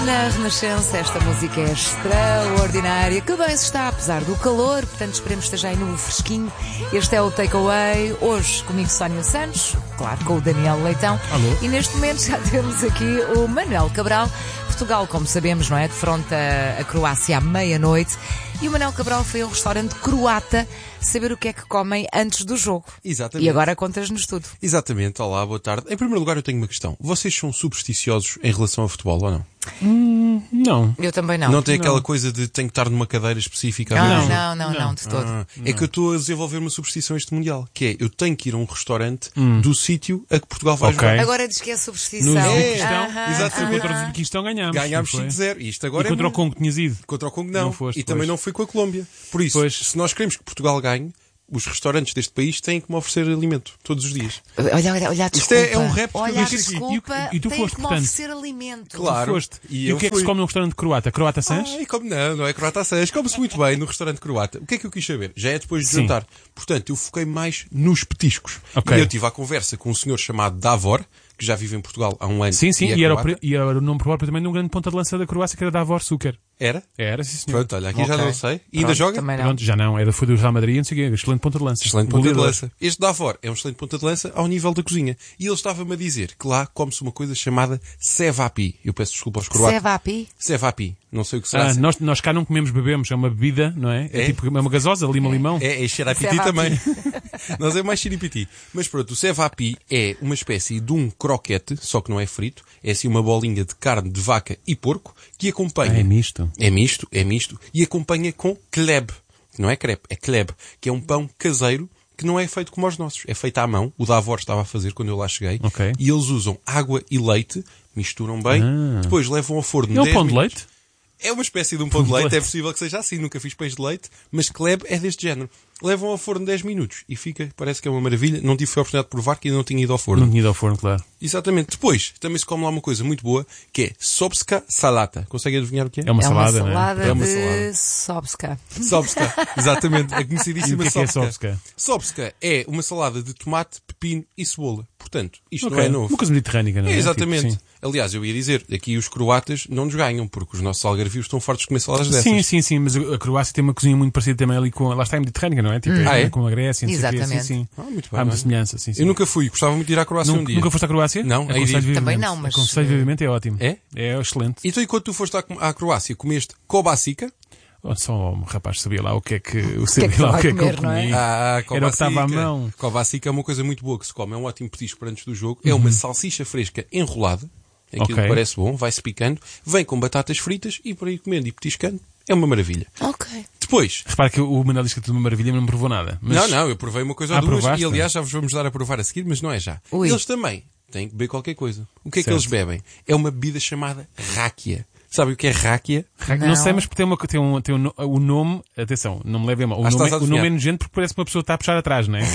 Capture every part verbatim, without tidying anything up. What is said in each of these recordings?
Na Renascença, esta música é extraordinária. Que bem se está, apesar do calor, portanto esperemos que esteja aí no fresquinho. Este é o Takeaway, hoje comigo Sónia Santos, claro, com o Daniel Leitão. Alô. E neste momento já temos aqui o Manuel Cabral. Portugal, como sabemos, não é? Defronta a Croácia à meia-noite. E o Manuel Cabral foi ao restaurante croata saber o que é que comem antes do jogo. Exatamente. E agora contas-nos tudo. Exatamente. Olá, boa tarde. Em primeiro lugar, eu tenho uma questão. Vocês são supersticiosos em relação ao futebol ou não? Hum, não. Eu também não. Não tem aquela Não. coisa de tenho que estar numa cadeira específica? Ah, Não. não, não, não, Não. de todo. Ah, é que eu estou a desenvolver uma superstição este mundial, que é eu tenho que ir a um restaurante Hum. do sítio a que Portugal vai Ok. jogar. Agora diz que é No superstição. Uzbequistão, Aham, exato, foi aham. contra o Uzbequistão ganhámos. Ganhámos não foi? cinco a zero. E isto E agora contra é o Congo tinhas ido. Contra o Congo não. Não foste, e também pois. não foi com a Colômbia. Por isso, Pois. se nós queremos que Portugal ganhe, os restaurantes deste país têm que me oferecer alimento todos os dias. Olha, olha, olha a Isto desculpa. é- é um rap que eu Olha a deixo aqui. desculpa, E- e tu tem foste, que me portanto? oferecer alimento. Claro. Foste. E E, eu o que é que fui. se come num restaurante croata? Croata Sans? Ah, e como não, não é croata Sans. Come-se muito bem no restaurante croata. O que é que eu quis saber? Já é depois de Sim. jantar. Portanto, eu foquei mais nos petiscos. Ok. E eu tive a conversa com um senhor chamado Davor, que já vive em Portugal há um ano. Sim, sim. E, é E era, o, croata. pre- e era o nome próprio também de um grande ponta de lança da Croácia, que era Davor Suker. Era? Era, sim, senhor. Pronto, olha, aqui já Ok. não sei. E ainda Pronto, joga? Também não. Pronto, já não. Era, foi do Real Madrid, não sei o quê. Excelente ponta de lança. Excelente ponta de Goleador. lança. Este Davor é um excelente ponta de lança ao nível da cozinha. E ele estava-me a dizer que lá come-se uma coisa chamada cevapi. Eu peço desculpa aos croatas. Cevapi? Cevapi. Não sei o que será. Ah, nós, nós cá não comemos, bebemos. É uma bebida, não é? É, É? tipo é uma gasosa, lima-limão. É, é xerapiti Cevapi. também. Nós é mais xeripiti. Mas pronto, o cevapi é uma espécie de um croquete, só que não é frito. É assim uma bolinha de carne de vaca e porco que acompanha. Ah, é misto. É misto, é misto. E acompanha com kleb. Não é crepe, é kleb. Que é um pão caseiro que não é feito como os nossos. É feito à mão. O Davor estava a fazer quando eu lá cheguei. Ok. E eles usam água e leite, misturam bem, Ah. depois levam ao forno É um dez pão de minutos. leite? É uma espécie de um pão de de leite, leite. é possível que seja assim, nunca fiz pães de leite, mas Kleb é deste género. Levam ao forno dez minutos e fica, parece que é uma maravilha. Não tive a oportunidade de provar, que ainda não tinha ido ao forno. Não tinha ido ao forno, claro. Exatamente. Depois, também se come lá uma coisa muito boa, que é sopska salata. Consegue adivinhar o que é? É uma É uma salada, não é? salada É uma de salada. Sobska. Sopska. Exatamente. A E conhecidíssima o que é que é sopska. Sopska? Sopska é uma salada de tomate, pepino e cebola. Portanto, isto Ok. não é novo. Uma coisa mediterrânica, não é? É, exatamente. Tipo, sim. Aliás, eu ia dizer, aqui os croatas não nos ganham, porque os nossos algarvios estão fartos de comer saladas dessas. Sim, sim, sim, mas a a Croácia tem uma cozinha muito parecida também ali com. Lá está a mediterrânea, não é? Tipo, Ah, é? com a Grécia, não sei o quê. Exatamente. Sim, sim. Ah, muito bem, Há uma olha. semelhança, sim, sim. Eu nunca fui, gostava muito de ir à Croácia nunca, um dia. nunca foste à Croácia? Não, hei de ir. Aconselho vivamente. Também não, mas- Aconselho vivamente, é ótimo. É? É excelente. Então, enquanto tu foste à, à Croácia, comeste kobasica? Oh, só um rapaz sabia lá o que é que, o que é que sabia lá vai o que é que comer, eu não é? comi. Ah, Era o que estava à mão. Kobasica é uma coisa muito boa que se come. É um ótimo petisco para antes do jogo. É uma salsicha fresca enrolada. Aquilo Ok. parece bom, vai-se picando. Vem com batatas fritas e por aí comendo e petiscando. É uma maravilha. Ok. Depois... Repara que o Manuel diz que é tudo uma maravilha, mas não provou nada. Mas... Não, não, eu provei uma coisa Ah, ou duas provaste? e aliás já vos vamos dar a provar a seguir, mas não é já. Ui. Eles também têm que beber qualquer coisa. O que é que Certo. eles bebem? É uma bebida chamada ráquia. Sabe o que é ráquia? Não. Não. sei, mas tem, uma, tem, um, tem um, no- o nome, atenção, não me leve a mal. O, Ah, nome, estás a o nome é adivinhar. nojento porque parece que uma pessoa está a puxar atrás, não é?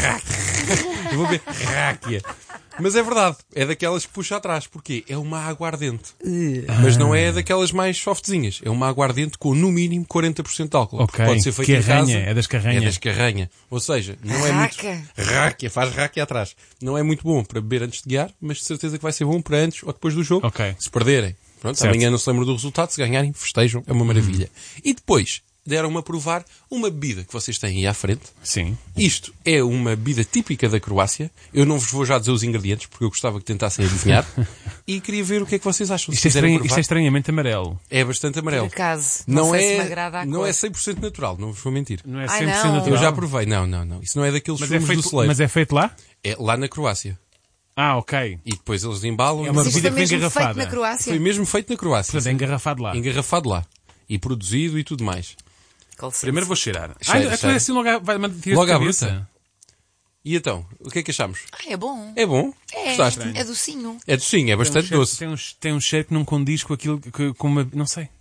Eu vou beber ráquia. Mas é verdade, é daquelas que puxa atrás. Porquê? É uma aguardente. Mas não é daquelas mais softzinhas. É uma aguardente com no mínimo quarenta por cento de álcool. Ok. Pode ser feito Que em casa. arranha, é das que arranha. É das que arranha. Ou seja, não é Raca. muito... Ráquia. Faz ráquia atrás. Não é muito bom para beber antes de guiar, mas de certeza que vai ser bom para antes ou depois do jogo. Ok. Se perderem. Pronto, Certo. amanhã não se lembram do resultado. Se ganharem, festejam. É uma maravilha. E depois deram-me a provar uma bebida que vocês têm aí à frente. Sim. Isto é uma bebida típica da Croácia. Eu não vos vou já dizer os ingredientes, porque eu gostava que tentassem adivinhar. E queria ver o que é que vocês acham. Se Isto é, quiserem estranho, isto provar. é estranhamente amarelo. É bastante amarelo. Por acaso. Não, Não, sei é, se me agrada a não cor. é cem por cento natural, não vos vou mentir. Não é Ai, cem por cento não. natural. Eu já provei. Não, não, não. Isso não é daqueles Mas é filmes do feito, celeiro. mas é feito lá? É lá na Croácia. Ah, ok. E depois eles embalam. É uma Mas isto bebida é que vem mesmo feito engarrafada. na Croácia. Foi mesmo feito na Croácia. Portanto, é engarrafado lá. Engarrafado lá. E produzido e tudo mais. Com licença. Primeiro vou cheirar. Cheira, ah, cheira. é assim logo, à- vai, tira Logo de à cabeça. bruta. E então, o que é que achamos? Ah, é bom. É bom? É, Gostaste? é docinho. É docinho, é Tem um, bastante cheiro, doce. tem, um, tem um cheiro que não condiz com aquilo que, com uma. Não sei.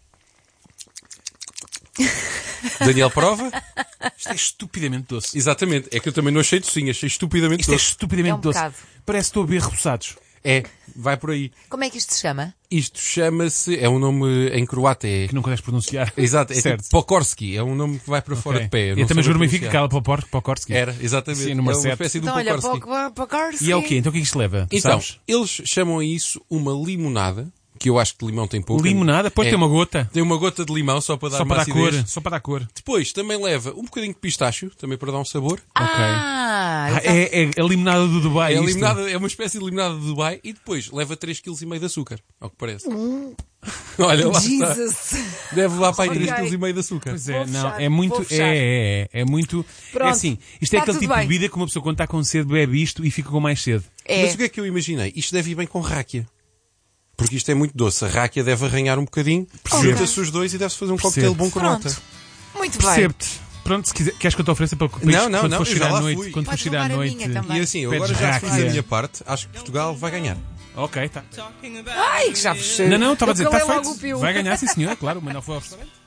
Daniel prova? Isto é estupidamente doce. Exatamente. É que eu também não achei docinho, achei estupidamente Isto é doce. estupidamente É um doce. bocado. Parece que estou a beber repousados. É, vai por aí. Como é que isto se chama? Isto chama-se, é um nome em croata, é... Que não consegues pronunciar. Exato, é certo. tipo Pokorski, é um nome que vai para fora Ok. de pé. Eu não também soube juro me fica pronunciar. aquela para o Pokorski. Era, exatamente. Sim, é número uma sete. espécie do Então, olha, Pokorski. Pokorski. E é o quê? Então o que é que isto leva? Tu Então, sabes? eles chamam a isso uma limonada, que eu acho que de limão tem pouco. Limonada? Pode É. ter uma gota. Tem uma gota de limão só para dar Só uma para dar cor. acidez. Só para dar cor. Depois também leva um bocadinho de pistácio, também para dar um sabor. Ah, Ah, é, é a limonada do Dubai. É, a isto. limonada, é uma espécie de limonada de Dubai e depois leva três vírgula cinco quilos de açúcar, ao que parece. Olha, lá está. Jesus. Deve levar para aí Ok. três vírgula cinco quilos de açúcar. Pois é, Vou não, fechar, é muito. vou É, fechar. é, é, é muito. Pronto. É assim, isto é Está aquele tudo tipo bem. de bebida que uma pessoa quando está com sede bebe isto e fica com mais sede. É. Mas o que é que eu imaginei? Isto deve ir bem com ráquia. Porque isto é muito doce. A ráquia deve arranhar um bocadinho, junta-se os dois e deve-se fazer um coquetel bom com nota. Pronto. Muito bem. Percebe-te. Pronto, se quiser, queres que eu te ofereça para depois, Não, não, quando não, for eu chegar já à lá noite, fui. quando for Podes chegar à levar a noite. minha também. E assim, eu Pedes agora já fiz ráquia. a minha parte. Acho que Portugal vai ganhar. Ok, tá. Ai, que já vos Não, não, estava a dizer, eu está calei logo feito. o pio. Vai ganhar, sim senhor, claro, o Manuel foi ao restaurante.